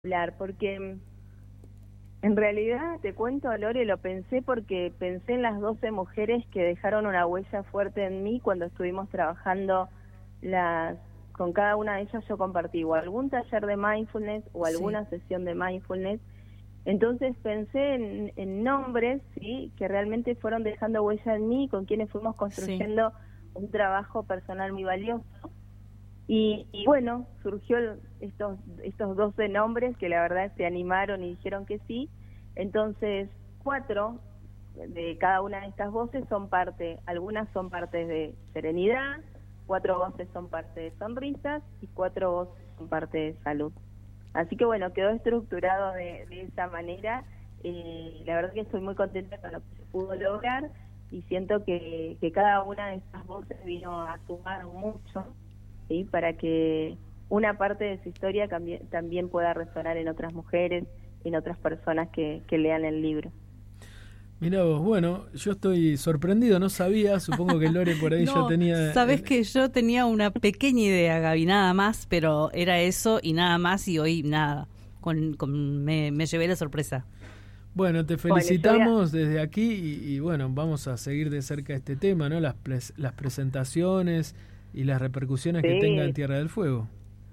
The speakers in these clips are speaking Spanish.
hablar, porque en realidad, te cuento, Lore, lo pensé porque pensé en las 12 mujeres que dejaron una huella fuerte en mí cuando estuvimos trabajando con cada una de ellas. Yo compartí o algún taller de mindfulness o alguna sesión de mindfulness. Entonces pensé en nombres, ¿sí?, que realmente fueron dejando huella en mí, con quienes fuimos construyendo un trabajo personal muy valioso. Y bueno, surgió estos 12 nombres que la verdad se animaron y dijeron que sí. Entonces, 4 de cada una de estas voces son algunas son partes de serenidad, 4 voces son parte de sonrisas y 4 voces son parte de salud. Así que bueno, quedó estructurado de esa manera. La verdad que estoy muy contenta con lo que se pudo lograr y siento que cada una de estas voces vino a sumar mucho, ¿sí?, para que una parte de su historia también pueda resonar en otras mujeres, en otras personas que lean el libro. Mirá vos, bueno, yo estoy sorprendido, no sabía, supongo que Lore por ahí no, ya tenía... Sabés que yo tenía una pequeña idea, Gaby, nada más, pero era eso y nada más, y hoy nada, me llevé la sorpresa. Bueno, te felicitamos desde aquí y bueno, vamos a seguir de cerca este tema, ¿no? Las presentaciones y las repercusiones que tenga en Tierra del Fuego.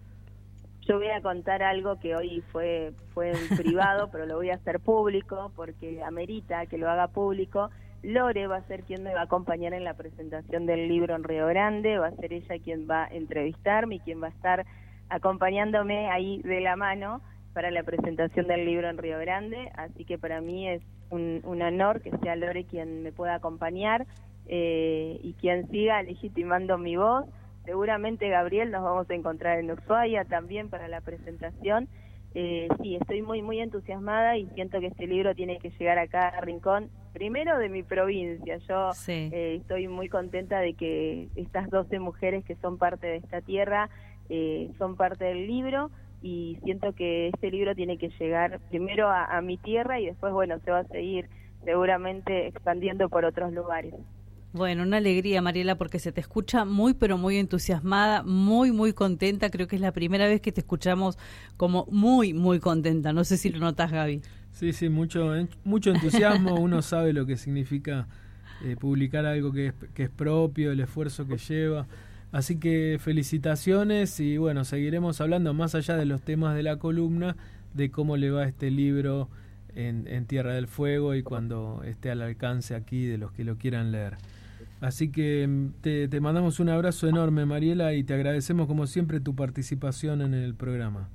Yo voy a contar algo que hoy fue en privado, pero lo voy a hacer público porque amerita que lo haga público. Lore va a ser quien me va a acompañar en la presentación del libro en Río Grande, va a ser ella quien va a entrevistarme y quien va a estar acompañándome ahí de la mano para la presentación del libro en Río Grande, así que para mí es un honor que sea Lore quien me pueda acompañar y quien siga legitimando mi voz. Seguramente, Gabriel, nos vamos a encontrar en Ushuaia también para la presentación. Sí, estoy muy entusiasmada y siento que este libro tiene que llegar a cada rincón, primero de mi provincia. Yo estoy muy contenta de que estas 12 mujeres que son parte de esta tierra son parte del libro, y siento que este libro tiene que llegar primero a mi tierra y después, bueno, se va a seguir seguramente expandiendo por otros lugares. Bueno, una alegría, Mariela, porque se te escucha muy, pero muy entusiasmada, muy contenta. Creo que es la primera vez que te escuchamos como muy contenta. No sé si lo notas, Gaby. Sí, mucho entusiasmo. Uno sabe lo que significa publicar algo que es propio, el esfuerzo que lleva. Así que felicitaciones y bueno, seguiremos hablando más allá de los temas de la columna, de cómo le va este libro en Tierra del Fuego y cuando esté al alcance aquí de los que lo quieran leer. Así que te mandamos un abrazo enorme, Mariela, y te agradecemos como siempre tu participación en el programa.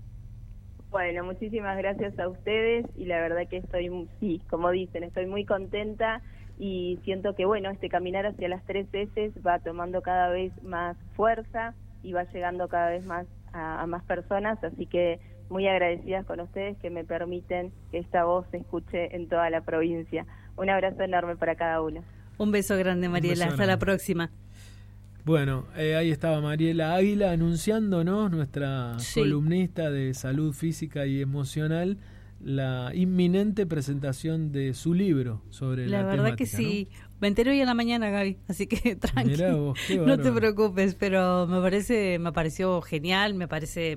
Bueno, muchísimas gracias a ustedes y la verdad que como dicen, estoy muy contenta y siento que bueno, este caminar hacia las 3 S va tomando cada vez más fuerza y va llegando cada vez más a más personas, así que muy agradecidas con ustedes que me permiten que esta voz se escuche en toda la provincia. Un abrazo enorme para cada uno. Un beso grande, Mariela. Hasta la próxima. Bueno, ahí estaba Mariela Águila anunciándonos, nuestra columnista de salud física y emocional, la inminente presentación de su libro sobre la temática. La verdad que sí. ¿No? Me enteré hoy en la mañana, Gaby, así que tranqui. Mirá vos, qué no te preocupes, pero me pareció genial, me parece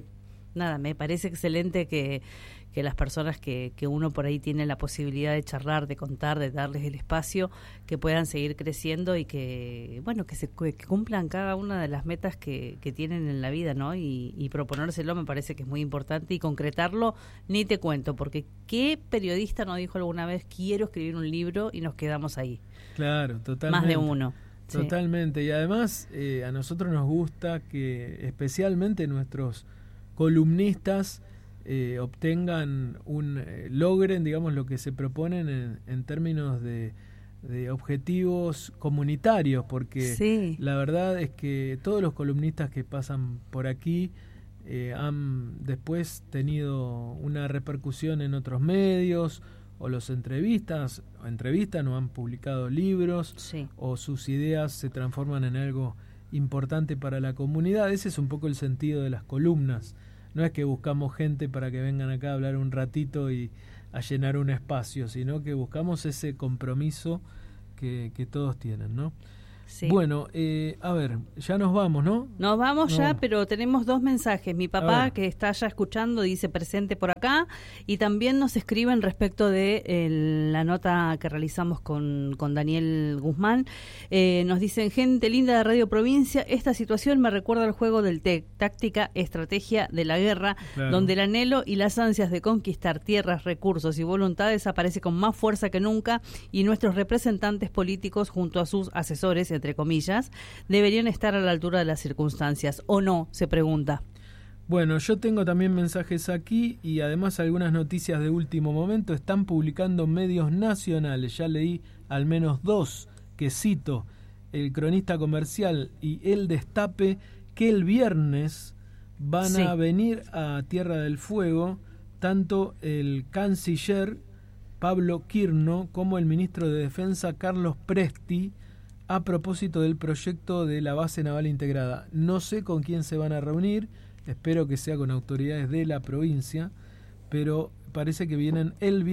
excelente que las personas que uno por ahí tiene la posibilidad de charlar, de contar, de darles el espacio, que puedan seguir creciendo y que cumplan cada una de las metas que tienen en la vida, ¿no? Y proponérselo me parece que es muy importante, y concretarlo ni te cuento, porque ¿qué periodista no dijo alguna vez quiero escribir un libro y nos quedamos ahí? Claro, totalmente. Más de uno. Totalmente, y además a nosotros nos gusta que especialmente nuestros columnistas obtengan logren, digamos, lo que se proponen en términos de objetivos comunitarios, porque la verdad es que todos los columnistas que pasan por aquí han después tenido una repercusión en otros medios, o los entrevistan o han publicado libros, o sus ideas se transforman en algo importante para la comunidad. Ese es un poco el sentido de las columnas. No es que buscamos gente para que vengan acá a hablar un ratito y a llenar un espacio, sino que buscamos ese compromiso que todos tienen, ¿no? Sí. Bueno, a ver, ya nos vamos, ¿no? Nos vamos No. ya, pero tenemos 2 mensajes. Mi papá, que está ya escuchando, dice presente por acá, y también nos escriben respecto de la nota que realizamos con Daniel Guzmán. Nos dicen, gente linda de Radio Provincia, esta situación me recuerda al juego del TEC, táctica, estrategia de la guerra, Claro. donde el anhelo y las ansias de conquistar tierras, recursos y voluntades aparece con más fuerza que nunca, y nuestros representantes políticos, junto a sus asesores, entre comillas, deberían estar a la altura de las circunstancias, ¿o no?, se pregunta. Bueno, yo tengo también mensajes aquí y además algunas noticias de último momento. Están publicando medios nacionales, ya leí al menos 2 que cito, El Cronista Comercial y El Destape, que el viernes van a venir a Tierra del Fuego tanto el canciller Pablo Quirno como el ministro de Defensa Carlos Presti, a propósito del proyecto de la base naval integrada. No sé con quién se van a reunir, espero que sea con autoridades de la provincia, pero parece que vienen este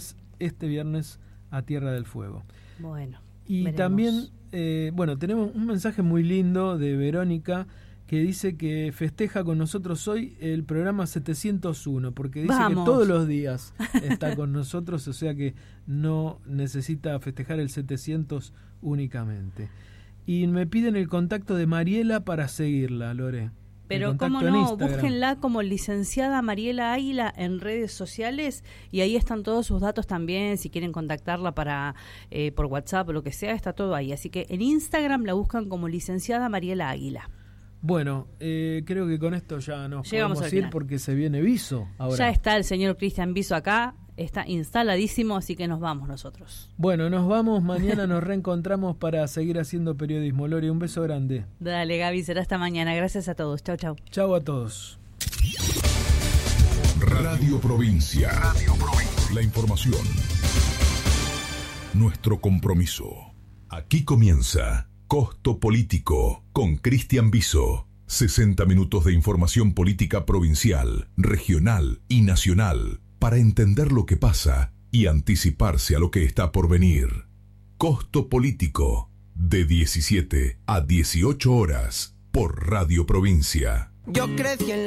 viernes a Tierra del Fuego. Bueno, y veremos. también, tenemos un mensaje muy lindo de Verónica que dice que festeja con nosotros hoy el programa 701, porque dice ¡Vamos! que todos los días está con nosotros, o sea que no necesita festejar el 700 únicamente. Y me piden el contacto de Mariela para seguirla, Lore. Pero cómo no, búsquenla como licenciada Mariela Águila en redes sociales y ahí están todos sus datos también, si quieren contactarla para por WhatsApp o lo que sea, está todo ahí. Así que en Instagram la buscan como licenciada Mariela Águila. Bueno, creo que con esto ya nos Llegamos podemos al ir final. porque se viene Viso ahora. Ya está el señor Cristian Viso acá, está instaladísimo, así que nos vamos nosotros. Bueno, nos vamos, mañana nos reencontramos para seguir haciendo periodismo. Lore, un beso grande. Dale, Gaby, será hasta mañana. Gracias a todos. Chau, chau. Chau a todos. Radio Provincia. La información. Nuestro compromiso. Aquí comienza Costo Político con Cristian Viso. 60 minutos de información política provincial, regional y nacional para entender lo que pasa y anticiparse a lo que está por venir. Costo Político, de 17 a 18 horas por Radio Provincia. Yo crecí en